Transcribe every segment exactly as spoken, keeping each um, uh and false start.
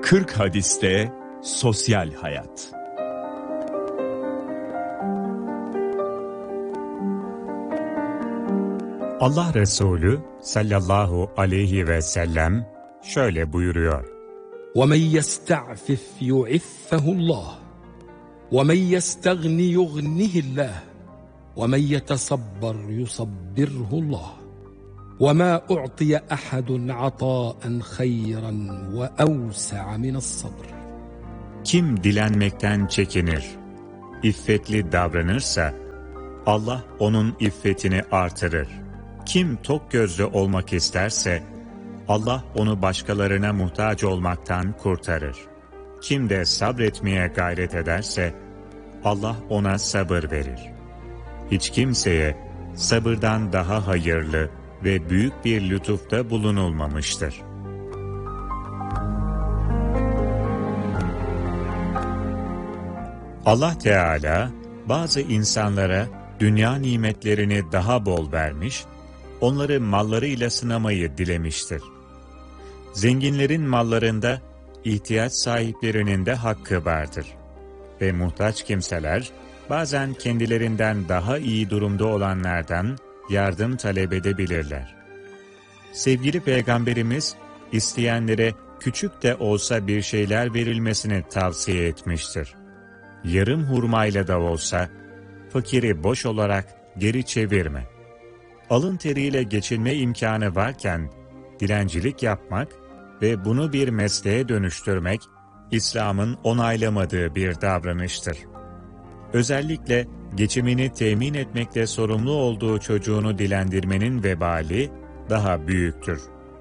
kırk hadiste sosyal hayat. Allah Resulü sallallahu aleyhi ve sellem şöyle buyuruyor: وَمَنْ يَسْتَعْفِفْ يُعِفَّهُ اللّٰهِ وَمَنْ يَسْتَغْنِ يُغْنِهِ اللّٰهِ وَمَنْ يَتَصَبَّرْ يُصَبِّرْهُ اللّٰهِ وَمَا أُعْطِيَ أَحَدٌ عَطَاءً خَيْرًا وَأَوْسَعَ مِنَ الصَّبْرِ. Kim dilenmekten çekinir, iffetli davranırsa Allah onun iffetini artırır. Kim tok gözlü olmak isterse Allah onu başkalarına muhtaç olmaktan kurtarır. Kim de sabretmeye gayret ederse Allah ona sabır verir. Hiç kimseye sabırdan daha hayırlı ve büyük bir lütufta bulunulmamıştır. Allah Teala bazı insanlara dünya nimetlerini daha bol vermiş, onları mallarıyla sınamayı dilemiştir. Zenginlerin mallarında ihtiyaç sahiplerinin de hakkı vardır. Ve muhtaç kimseler bazen kendilerinden daha iyi durumda olanlardan yardım talep edebilirler. Sevgili Peygamberimiz isteyenlere küçük de olsa bir şeyler verilmesini tavsiye etmiştir. Yarım hurmayla da olsa fakiri boş olarak geri çevirme. Alın teriyle geçinme imkanı varken dilencilik yapmak ve bunu bir mesleğe dönüştürmek İslam'ın onaylamadığı bir davranıştır. Özellikle geçimini temin etmekle sorumlu olduğu çocuğunu dilendirmenin vebali daha büyüktür.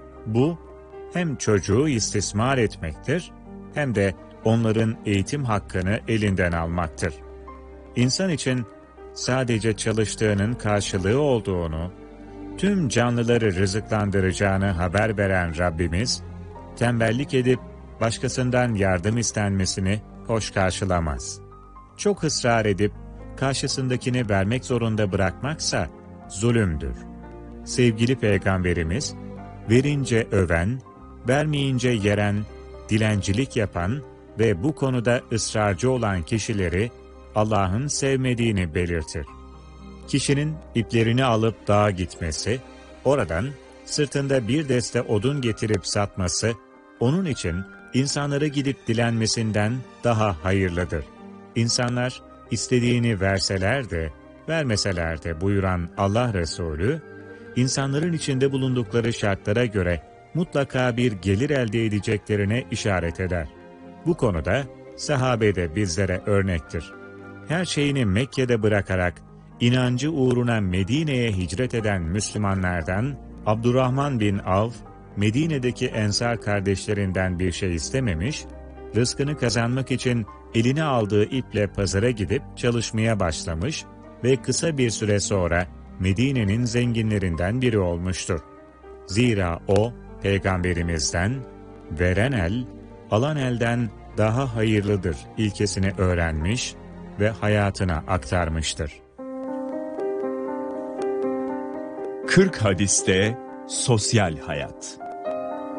Bu hem çocuğu istismar etmektir hem de onların eğitim hakkını elinden almaktır. İnsan için sadece çalıştığının karşılığı olduğunu, tüm canlıları rızıklandıracağını haber veren Rabbimiz, tembellik edip başkasından yardım istenmesini hoş karşılamaz. Çok ısrar edip karşısındakini vermek zorunda bırakmaksa zulümdür. Sevgili Peygamberimiz, verince öven, vermeyince yeren, dilencilik yapan ve bu konuda ısrarcı olan kişileri Allah'ın sevmediğini belirtir. Kişinin iplerini alıp dağa gitmesi, oradan sırtında bir deste odun getirip satması, onun için insanlara gidip dilenmesinden daha hayırlıdır. İnsanlar istediğini verseler de, vermeseler de buyuran Allah Resulü, insanların içinde bulundukları şartlara göre mutlaka bir gelir elde edeceklerine işaret eder. Bu konuda sahabe de bizlere örnektir. Her şeyini Mekke'de bırakarak inancı uğruna Medine'ye hicret eden Müslümanlardan Abdurrahman bin Avf, Medine'deki Ensar kardeşlerinden bir şey istememiş, rızkını kazanmak için eline aldığı iple pazara gidip çalışmaya başlamış ve kısa bir süre sonra Medine'nin zenginlerinden biri olmuştur. Zira o, Peygamberimizden, veren el, alan elden daha hayırlıdır ilkesini öğrenmiş ve hayatına aktarmıştır. kırk hadiste sosyal hayat.